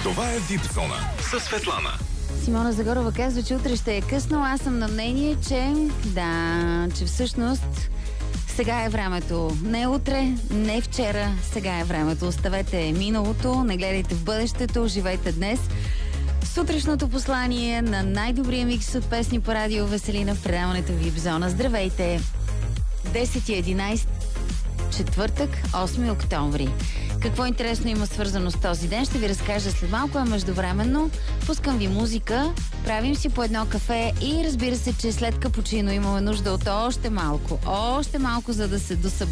Това е Вип зона със Светлана. Симона Загорова казва, че утре ще е късно. Аз съм на мнение, че всъщност сега е времето. Не утре, не вчера, сега е времето. Оставете миналото, не гледайте в бъдещето, живейте днес. Сутрешното послание на най-добрия микс от песни по радио Веселина в предаването Вип зона. Здравейте! 10:11, четвъртък, 8 октомври. Какво интересно има свързано с този ден, ще ви разкажа след малко, а междувременно пускам ви музика, правим си по едно кафе и разбира се, че след капучино имаме нужда от още малко, за да се досъбудим.